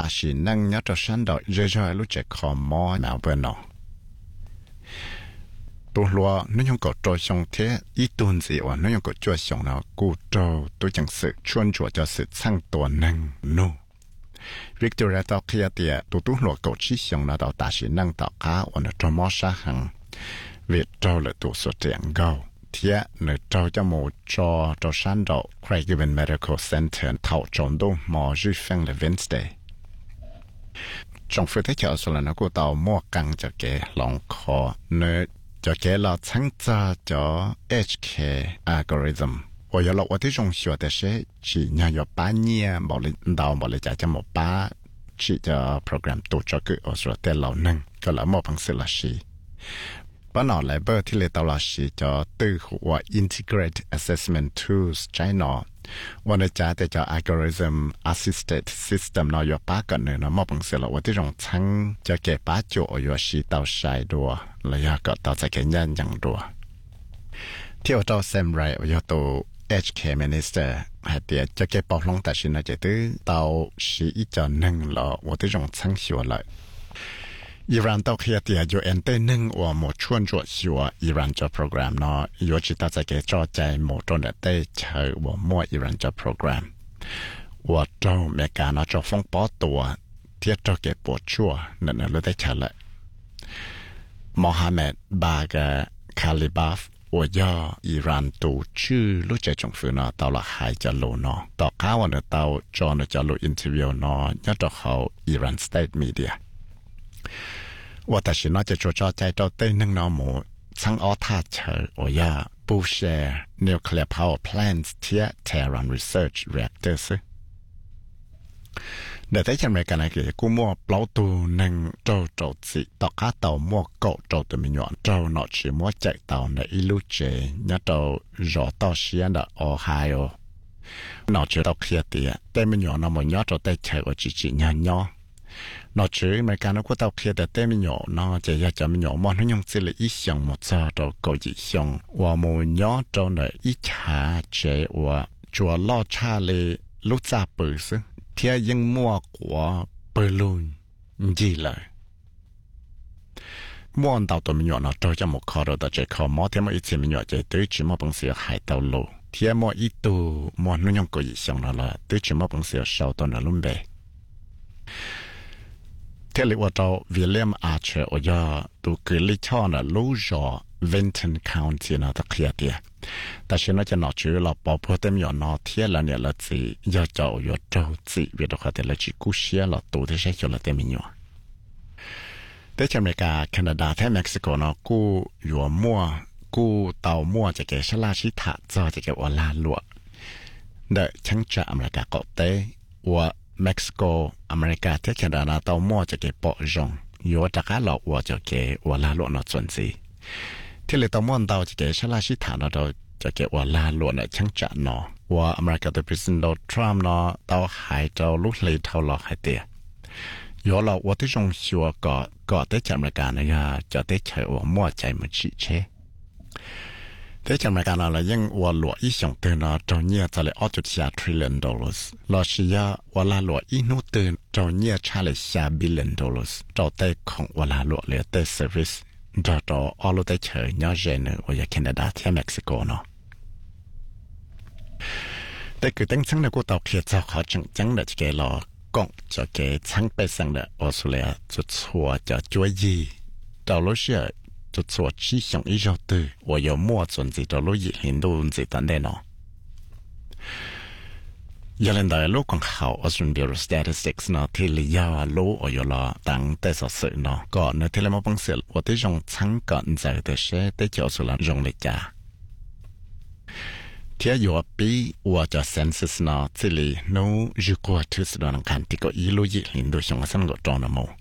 ta chỉ năng nhớ cho sáng đó rồi lúc trẻ khó mò nào bên nó tôi lo nó không có trò xong thế ít tuần gì và nó không có trò xong nào cụ trò tôi chẳng sự chuyên chúa cho sự sang tổ năng no Victoria tao kia tiệt tôi lo cậu chỉ xong nào ta chỉ năng tạo cá và nó cho mò sa hàng việc trò là tôi số tiền cao thế nó trò cho một cho sáng đó Craigavon Medical Center thảo chọn đâu mò rưỡi phăng là Wednesday trong phía thế chợ số là nó của tàu mua căng cho cái lòng khó nơi cho cái là sáng ra cho HK algorithm và giờ lúc ởที่中学的是只要有8年保了到保了就một ba chỉ cho program tổ chức ở số tiền lâu nâng cái là một bằng sự là gì bắt đầu lại bơ thì lấy tàu là gì cho từ của integrate assessment tools Chinaวันนี้จะแต่จะ algorithm assisted system เนาะอยู่ป้ากันเนี่ยเนาะมอบบังเสียแล้วว่าที่รงทั้งจะเก็บป้าโจอยู่ชีเตาใช้ดัวแล้วยาก็เตาจะเก็บยันยังดัวที่ว่าเจ้าเซมไรอยู่ตัว HK minister ให้เดียจะเก็บปอกลงแต่ชินจะตื้อเตาชีอีจอหนึ่งแล้วว่าที่รงทั้งชัวเลยอิหร่านตอกเฮียเตียอยู่เอ็นเต้หนึ่งว่าหมดชวนจวดชัวอิหร่านจะโปรแกรมเนาะอยู่จิตาจะเกจอใจหมดตอนเต้เชยว่ามั่วอิหร่านจะโปรแกรมว่าเจ้าเมกาเนาะจะฟ้องป้อตัวเทียจะเก็บปวดชัวนั่นน่ะรู้ได้เฉลยโมฮัมเหม็ดบากะคาลิบาฟว่าย่ออิหร่านตูชื่อรู้ใจจงฟื้นเนาะตาวละหายจะโลเนาะต่อข้าววันเนาะตาวจอเนาะจะโลอินเทอร์วิวเนาะย่อต่อเขาอิหร่านสเตทมีเดียว่าแต่ฉันน่าจะช่วยใจเจ้าเต้นนั่งนอหมูทั้งออท่าเฉยโอ้ยาปูแชร์ nuclear power plants เทีย Tehran research reactors เดี๋ยวที่ฉันไปกันนะคือกูมั่วเปล่าตูนั่งโจสิต่อข้าเต่ามั่วเกาะโจตัวมีหยวนโจหนอชิมั่วใจเต่าในอิลูเจเนี่ยโจรอต่อเชียนดอโอไฮโอหนอชิต่อเคลียเตียแต่มีหยวนเอาหมดยอดโจเต้เฉยว่าจิเนี่ยย่อnó chứ mấy cái nó có tao kia để tên mình nhỏ nó chỉ là cho mình nhỏ mà nó nhung chỉ là ít xong một giờ rồi có gì xong và một nhỏ cho nó ít chả chế và chùa lo cha lệ lúc ra bự sư thì những mua của bự luôn gì lại mua tàu tụi mình nhỏ nó cho một kho rồi ta chỉ kho mót thì mà ít tiền mình nhỏ chỉ tới chỉ mà bằng sự hại tàu lô thì mà ít tu mà nó nhung có gì xong nó là tới chỉ mà bằng sự sau tao nó luôn bể thế làว่าเจ้า William Archer ว่าจะตัวคือลิชอนน่ะรู้จอ Vinton County น่ะตะเคียเตียแต่ฉันน่าจะนอชื่อเราปอพอเต็มยอนอเทียแล้วเนี่ยละสิยาเจ้าอยู่เจ้าสิเวลาเขาแต่ละจิกุเชียเราตัวที่ใช้จุลเต็มยอแต่ที่อเมริกาแคนาดาแท้เม็กซิโกเนาะกูอยู่มั่วกูเตามั่วจะแก่ชลาชิตะจะแก่ว่าลาลวเดช่างจะอเมริกาเกาะเตว่าเม็กซิโกอเมริกาที่แคนาดาเตามั่วจะเก็บปอจงอยู่จากการหลอกว่าจะเก็บว่าลาลวนอส่วนสีที่เลยเตามั่วเตาจะเก็บชลาชิฐานเราจะเก็บว่าลาลวนช่างจะนอว่าอเมริกาตัวประธานาธิบดีทรัมป์เนาะเตาหายเตาลุกเลยเท่าหลอกหายเตียอยู่หลอกว่าที่จงชัวก็ที่อเมริกาเนี่ยจะได้ใช้ว่ามั่วใจมันชี้เชแต่จากรายการเรายังว่าหลวงอีสองเตือนเราจนเนี่ยจะเลย$8.4 trillionเราเชื่อว่าหลวงอีนู้เตือนจนเนี่ยชาเลย$1 billionเราได้ของว่าหลวงเลยได้ service เราเอาลูกได้เฉยเนี่ยเจนว่าอย่างแคนาดาที่เม็กซิโกเนาะแต่คือตั้งชั้นในกูตัวเขียนจะขอจังเด็กเกลอกงจะเกชั้นไปสั่งเด็กออสเตรเลียจะชัวจะช่วยยีเรารู้เชื่อ就做只想一绕对，我有莫准备着路一零都准备的呢。有人在路更好，我准备了 statistics 呢，ที่里要路我有了当带上水呢，个呢ที่เรา没本事，我得用参考在的些得叫出来用来加。ที่有比我叫 census 呢，这里no如果就是能看这个一路一零都想上个装了么？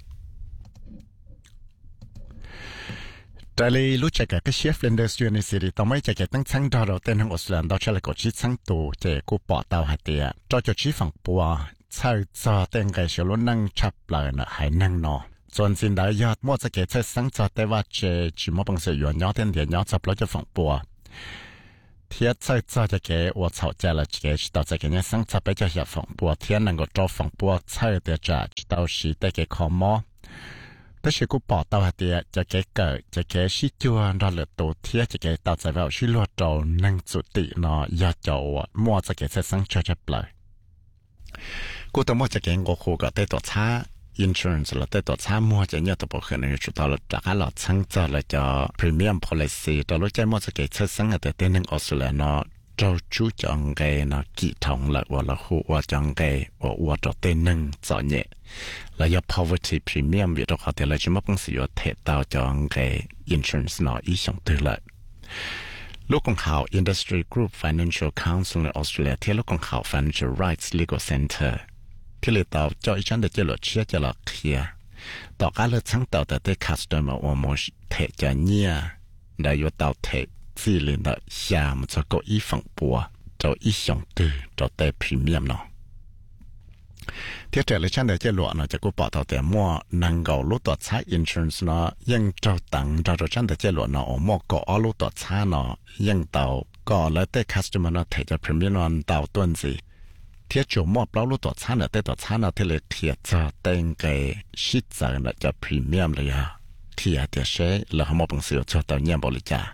แต่เลยรู้จักกับเชฟเลนเดอร์สยูนิสิริต้องไม่จะเก็บตั้งชั้นดาวเต้นทั้งออสเตรเลียต้องใช้เลยกดชี้ชั้นตัวเจกูปอดาวหายเตียจอจะชี้ฝั่งปัวใช่จอเต้นไก่เชลนั่งชับเลยนะหายนั่งนอส่วนสิ่งใดยอดมั่วจะเก็บใช้สังจอแต่ว่าเจจิมบังเสียย้อนย้อนเต้นเดียย้อนจับแล้วจะฝั่งปัว天在做这个我吵架了，这个到这个人生差别就要防波，天能够做防波，菜的这到时得给靠么？但是กูบอก到的这个个这个是就按照了多天这个到这边是落到能做的呢，要叫我摸这个才生出这不来。กูต้อง摸这个我户个得多差。insurance 了，对多差摸着，你都不可能知道了。大家老称作了叫 premium policy， 到了在摸这个车身的对能澳大利亚呢，就主张个呢系统了，我了户我讲个我到对能做呢，了要 poverty premium 也都好的了，什么公司要提到讲个 insurance 呢，一项对了。ลูกของเขา Industry Group Financial Council ในออสเตรเลียที่ลูกของเขา Financial Rights Legal Centerที่เลยต่อจอยฉันเดี๋ยวจะเชื่อจะหลอกเคลียต่อการเลือกทั้งต่อแต่ได้ customer ว่ามันเทจะเนี่ยได้ยต่อเทที่เลยนะยามจะก็อีฝั่งปัวจะอีสองตัวจะได้ premium เนาะที่เจอเลยฉันเดี๋ยวจะหลอกเนาะจะกูบอกต่อแต่มั่วนังเกาลูกต่อใช้ insurance เนาะยังจะตังจะฉันเดี๋ยวจะหลอกเนาะมั่วก็เอาลูกต่อใช้เนาะยังต่อก็แล้วได้ customer เนาะเทจะ premium เนาะต่อต้นสิที่จมอบเราลูกต่อช้าเนี่ยแต่ต่อช้าเนี่ยที่เลยเทียจะเต็งเกชิดใจเนี่ยจะพรีเมียมเลยอะเทียเดียเช่แล้วเขามอบเป็นสื่อจะต่อเนี่ยบริจาค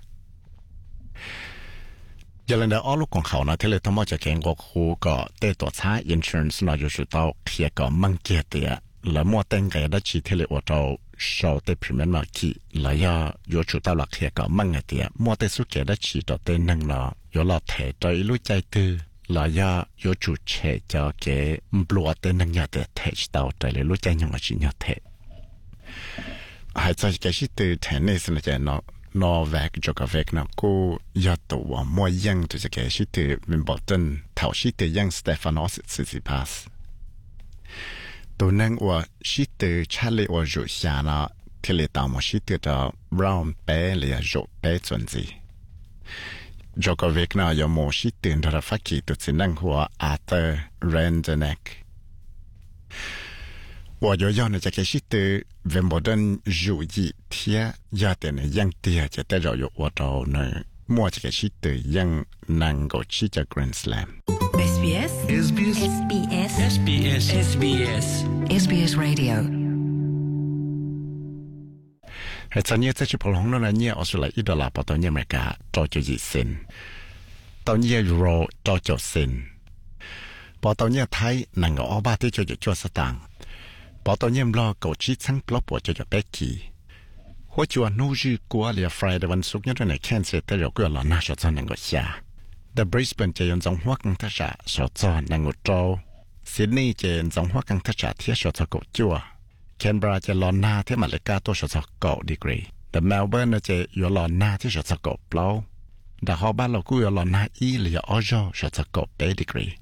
อย่างนั้นเอาลูกของเขาเนี่ยที่เลยทั้งหมดจะแข่งกับคู่ก็แต่ต่อช้า insurance เนี่ยอยู่สุดต่อเทียก็มั่งเกียรติแล้วมั่วเต็งเกได้ชีที่เลยว่าเราชอบแต่พรีเมียมมาขี้แล้วอยู่สุดต่อหลักเทียก็มั่งเกียรติมั่วแต่สุดเกียรได้ชีต่อเต็งนั่งเนาะอยู่หลอดเทใจรู้ใจตื้อlà do有主持cho cái bùa tên năng nhà để thể tạo tại lấy lúc chạy nhau chỉ nhau thể hay cho cái gì từ thể này xem là nó về cho cái việc nó cô giờ tụ ở mỗi yang từ cái gì từ mình bảo tên thảo gì từ yang Stephanos Tsitsipas tụ năng ở gì từ Charlie ở rủ xa nó thì lấy tạo một gì từ đó Brown bé là rủ bé chuẩn gì cho cái việc nào có một sự tiền ra phát triển từ chính năng của Arthur Rendenek. 我有要呢，这个是对为某人如意天要的呢，样的就带着有我到呢，莫这个是对样能够去这 Grand Slam。 SBS SBS SBS SBS SBS SBS Radio。 ให้ตอนนี้จะชิบลงนั่นนะเนี่ยออสเตรเลีย$1พอตอนนี้อเมริกาจ่อจะ20 เซนต์ตอนนี้ยูโรจ่อจะเซนต์พอตอนนี้ไทยนั่งเอาบ้าที่จ่อจะจ่อสตางค์พอตอนนี้รอเกาชี้ชั้นปลอบปวดจ่อจะเป๊กกี้หัวจวนนู้จีกัวเลียฟรายเดวันศุกร์เนี่ยในแคนเซตแต่เราก็หล่อหน้าชดจอนั่งก็ชา The Brisbane จะยังจงหัวกังทัชชะชดจอนั่งก็โจซิดนีย์จะยังจงหัวกังทัชชะเทียชดจอก็จัวแคนเบราจะรอหน้าที่มาเลกาตัวชดจอ9 ดีกรีแต่เมลเบิร์นจะอยู่รอหน้าที่ชดจอ9 เปล่าแต่ฮอบ้านเราก็อยู่รอหน้าอีหรือออจอชดจอ9 ดีกรี